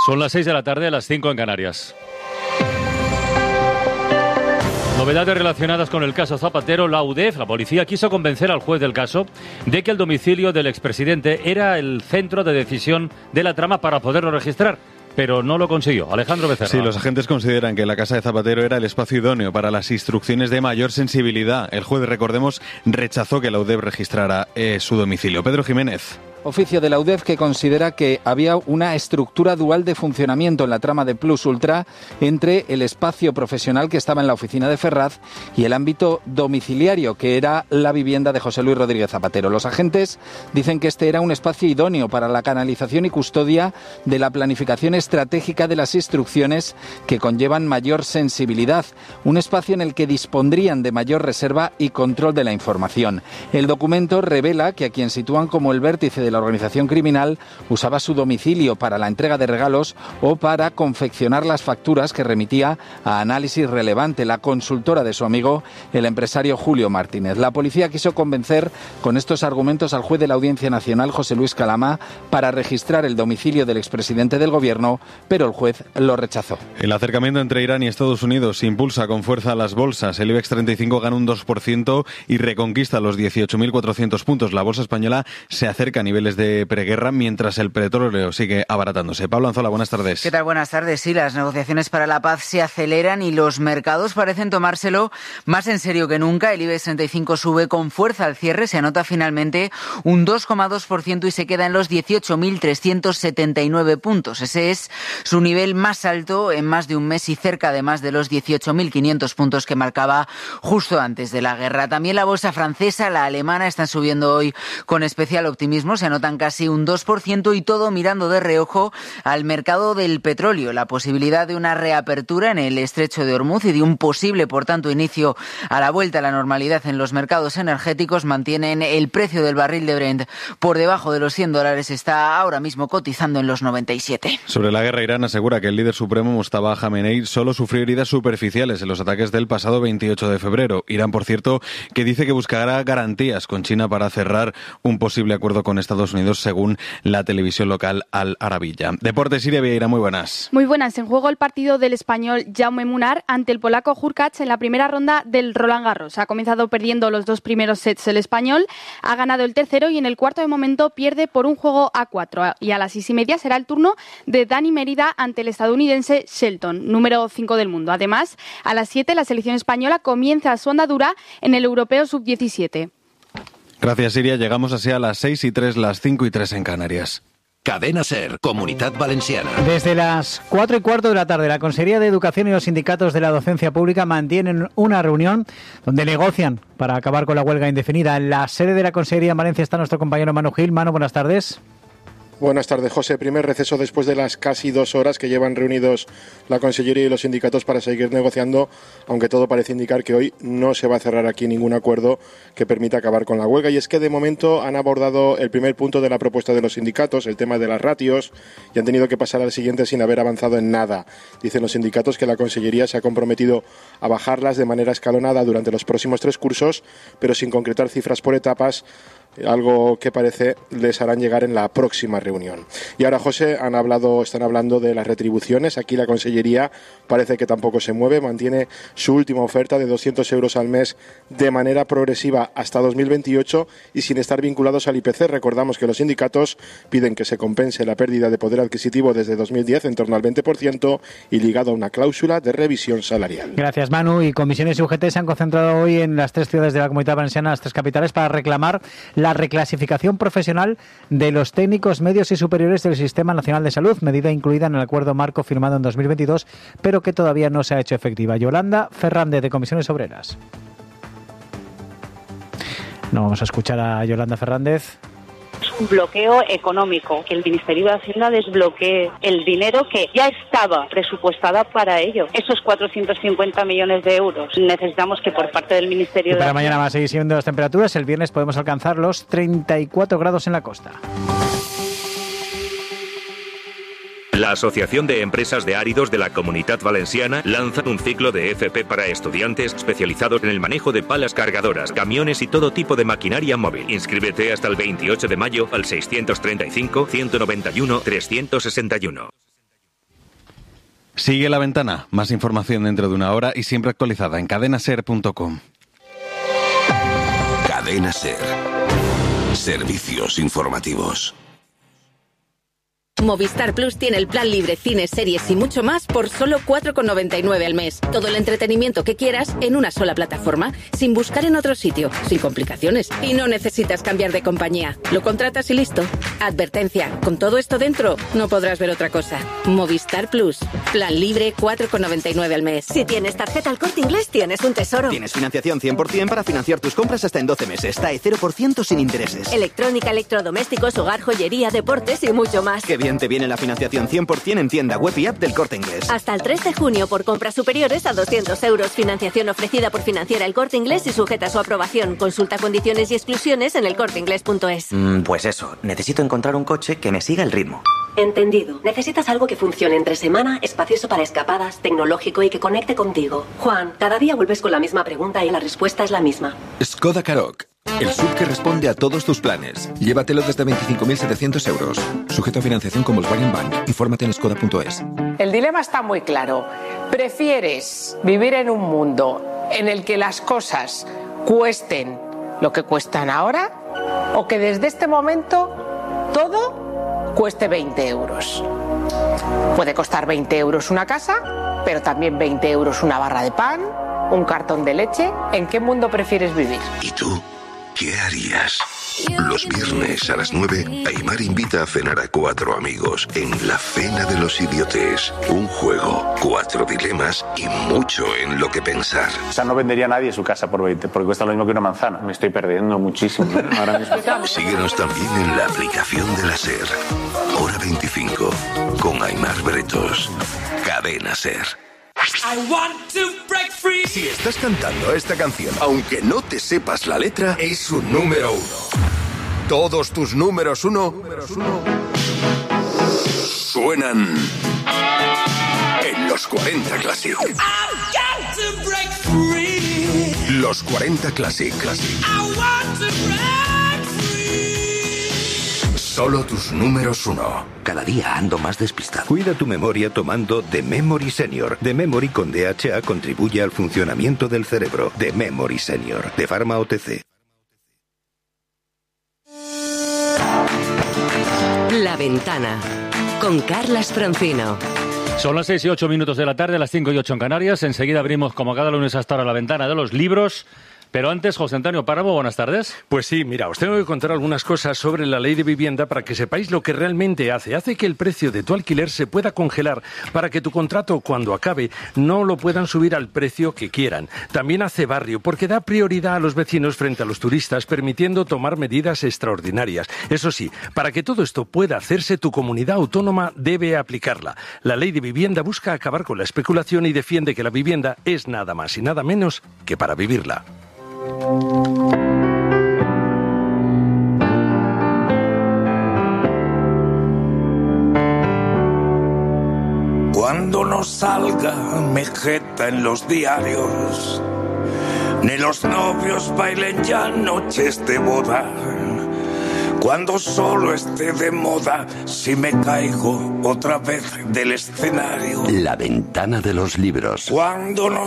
Son las 6 de la tarde, las 5 en Canarias. Novedades relacionadas con el caso Zapatero. La UDEF, la policía, quiso convencer al juez del caso de que el domicilio del expresidente era el centro de decisión de la trama para poderlo registrar, pero no lo consiguió. Alejandro Becerra. Sí, los agentes consideran que la casa de Zapatero era el espacio idóneo para las instrucciones de mayor sensibilidad. El juez, recordemos, rechazó que la UDEF registrara su domicilio. Pedro Jiménez. Oficio de la UDEF que considera que había una estructura dual de funcionamiento en la trama de Plus Ultra entre el espacio profesional que estaba en la oficina de Ferraz y el ámbito domiciliario, que era la vivienda de José Luis Rodríguez Zapatero. Los agentes dicen que este era un espacio idóneo para la canalización y custodia de la planificación estratégica de las instrucciones que conllevan mayor sensibilidad, un espacio en el que dispondrían de mayor reserva y control de la información. El documento revela que a quien sitúan como el vértice de la organización criminal usaba su domicilio para la entrega de regalos o para confeccionar las facturas que remitía a Análisis Relevante, la consultora de su amigo, el empresario Julio Martínez. La policía quiso convencer con estos argumentos al juez de la Audiencia Nacional, José Luis Calama, para registrar el domicilio del expresidente del Gobierno, pero el juez lo rechazó. El acercamiento entre Irán y Estados Unidos impulsa con fuerza las bolsas. El IBEX 35 gana un 2% y reconquista los 18.400 puntos. La bolsa española se acerca a niveles de preguerra, mientras el petróleo sigue abaratándose. Pablo Anzola, buenas tardes. ¿Qué tal? Buenas tardes. Sí, las negociaciones para la paz se aceleran y los mercados parecen tomárselo más en serio que nunca. El IBEX 35 sube con fuerza al cierre, se anota finalmente un 2,2% y se queda en los 18.379 puntos. Ese es su nivel más alto en más de un mes y cerca además de los 18.500 puntos que marcaba justo antes de la guerra. También la bolsa francesa, la alemana, están subiendo hoy con especial optimismo. Se anotan casi un 2% y todo mirando de reojo al mercado del petróleo. La posibilidad de una reapertura en el estrecho de Hormuz y de un posible, por tanto, inicio a la vuelta a la normalidad en los mercados energéticos mantienen el precio del barril de Brent por debajo de los $100. Está ahora mismo cotizando en los 97. Sobre la guerra, Irán asegura que el líder supremo Mustafa Khamenei solo sufrió heridas superficiales en los ataques del pasado 28 de febrero. Irán, por cierto, que dice que buscará garantías con China para cerrar un posible acuerdo con Estados Unidos, según la televisión local Al Arabiya. Deportes, Siria Vieira, muy buenas. Muy buenas. En juego el partido del español Jaume Munar ante el polaco Hurkacz en la primera ronda del Roland Garros. Ha comenzado perdiendo los dos primeros sets el español, ha ganado el tercero y en el cuarto de momento pierde por un juego a 4. Y a las 6:30 será el turno de Dani Mérida ante el estadounidense Shelton, número 5 del mundo. Además, a las 7 la selección española comienza su andadura en el Europeo Sub-17. Gracias, Siria. Llegamos así a las 6:03, las 5:03 en Canarias. Cadena SER, Comunitat Valenciana. Desde las 4:15 de la tarde, la Consejería de Educación y los sindicatos de la docencia pública mantienen una reunión donde negocian para acabar con la huelga indefinida. En la sede de la Consejería en Valencia está nuestro compañero Manu Gil. Manu, buenas tardes. Buenas tardes, José. Primer receso después de las casi 2 horas que llevan reunidos la Consellería y los sindicatos para seguir negociando, aunque todo parece indicar que hoy no se va a cerrar aquí ningún acuerdo que permita acabar con la huelga. Y es que de momento han abordado el primer punto de la propuesta de los sindicatos, el tema de las ratios, y han tenido que pasar al siguiente sin haber avanzado en nada. Dicen los sindicatos que la Consellería se ha comprometido a bajarlas de manera escalonada durante los próximos 3 cursos, pero sin concretar cifras por etapas, algo que parece les harán llegar en la próxima reunión. Y ahora, José, están hablando de las retribuciones. Aquí la Consellería parece que tampoco se mueve, mantiene su última oferta de 200 euros al mes de manera progresiva hasta 2028 y sin estar vinculados al IPC. Recordamos que los sindicatos piden que se compense la pérdida de poder adquisitivo desde 2010 en torno al 20% y ligado a una cláusula de revisión salarial. Gracias, Manu. Y comisiones y UGT se han concentrado hoy en las 3 ciudades de la Comunidad Valenciana, las 3 capitales, para reclamar la reclasificación profesional de los técnicos medios y superiores del Sistema Nacional de Salud, medida incluida en el acuerdo marco firmado en 2022, pero que todavía no se ha hecho efectiva. Yolanda Fernández, de Comisiones Obreras. No vamos a escuchar a Yolanda Fernández. Es un bloqueo económico, que el Ministerio de Hacienda desbloquee el dinero que ya estaba presupuestada para ello. Esos 450 millones de euros. Necesitamos que por parte del Ministerio de Hacienda... Mañana va a seguir subiendo las temperaturas. El viernes podemos alcanzar los 34 grados en la costa. La Asociación de Empresas de Áridos de la Comunitat Valenciana lanza un ciclo de FP para estudiantes especializados en el manejo de palas cargadoras, camiones y todo tipo de maquinaria móvil. Inscríbete hasta el 28 de mayo al 635 191 361. Sigue La Ventana. Más información dentro de una hora y siempre actualizada en cadenaser.com. Cadena Ser. Servicios informativos. Movistar Plus tiene el plan libre, cines, series y mucho más por solo 4,99 al mes. Todo el entretenimiento que quieras en una sola plataforma, sin buscar en otro sitio, sin complicaciones. Y no necesitas cambiar de compañía. Lo contratas y listo. Advertencia, con todo esto dentro, no podrás ver otra cosa. Movistar Plus. Plan libre, 4,99 al mes. Si tienes tarjeta El Corte Inglés, tienes un tesoro. Tienes financiación 100% para financiar tus compras hasta en 12 meses. TAE 0% sin intereses. Electrónica, electrodomésticos, hogar, joyería, deportes y mucho más. Qué bien te viene la financiación 100% en tienda web y app del Corte Inglés. Hasta el 3 de junio por compras superiores a 200 euros. Financiación ofrecida por Financiera El Corte Inglés y sujeta a su aprobación. Consulta condiciones y exclusiones en elcorteinglés.es. Pues eso, necesito encontrar un coche que me siga el ritmo. Entendido. Necesitas algo que funcione entre semana, espacioso para escapadas, tecnológico y que conecte contigo. Juan, cada día vuelves con la misma pregunta y la respuesta es la misma. Skoda Karoq. El SUV que responde a todos tus planes. Llévatelo desde 25.700 euros. Sujeto a financiación con Volkswagen Bank. Infórmate en skoda.es. El dilema está muy claro. ¿Prefieres vivir en un mundo en el que las cosas cuesten lo que cuestan ahora? ¿O que desde este momento todo cueste 20 euros? Puede costar 20 euros una casa, pero también 20 euros una barra de pan, un cartón de leche. ¿En qué mundo prefieres vivir? ¿Y tú? ¿Qué harías? Los viernes a las 9, Aimar invita a cenar a 4 amigos en La Cena de los Idiotes. Un juego, 4 dilemas y mucho en lo que pensar. O sea, no vendería nadie su casa por 20, porque cuesta lo mismo que una manzana. Me estoy perdiendo muchísimo ahora mismo. Síguenos también en la aplicación de la SER. Hora 25, con Aimar Bretos. Cadena SER. Si estás cantando esta canción, aunque no te sepas la letra, es un número 1. Todos tus números 1 suenan en los 40 Classic. Los 40 Classic. Solo tus números 1. Cada día ando más despistado. Cuida tu memoria tomando The Memory Senior. The Memory con DHA contribuye al funcionamiento del cerebro. The Memory Senior, de Pharma OTC. La Ventana, con Carlas Francino. Son las 6 y 8 minutos de la tarde, las 5 y 8 en Canarias. Enseguida abrimos, como cada lunes hasta ahora, la ventana de los libros. Pero antes, José Antonio Páramo, buenas tardes. Pues sí, mira, os tengo que contar algunas cosas sobre la ley de vivienda para que sepáis lo que realmente hace. Hace que el precio de tu alquiler se pueda congelar para que tu contrato, cuando acabe, no lo puedan subir al precio que quieran. También hace barrio, porque da prioridad a los vecinos frente a los turistas, permitiendo tomar medidas extraordinarias. Eso sí, para que todo esto pueda hacerse, tu comunidad autónoma debe aplicarla. La ley de vivienda busca acabar con la especulación y defiende que la vivienda es nada más y nada menos que para vivirla. Cuando no salga Mejeta en los diarios, ni los novios bailen ya noches de boda, cuando solo esté de moda si me caigo otra vez del escenario. La ventana de los libros. Cuando no